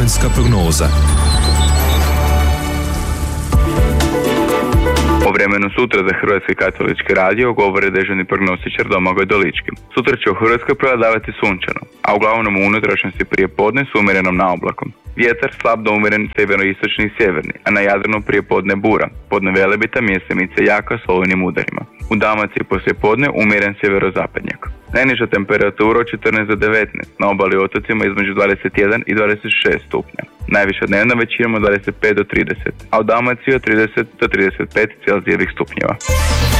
vremenska prognoza. O vremenu sutra za Hrvatski katolički radio govori dežurni prognostičar Domagoj Dolički. Sutra će u Hrvatskoj prevladavati sunčano, a uglavnom u unutrašnjosti prije podne s umjerenom naoblakom. Vjetar slab do umjeren sjeveroistočni i sjeverni, a na Jadranu prije podne bura, podne Velebita mjesemice jaka s olujnim udarima. U Dalmaciji poslije podne umjeren sjeverozapadnjak. Najniža temperatura od 14 do 19, na obali otocima između 21 i 26 stupnja. Najviša dnevna većinom od 25 do 30, a u Dalmaciji od 30 do 35 celzijevih stupnjeva.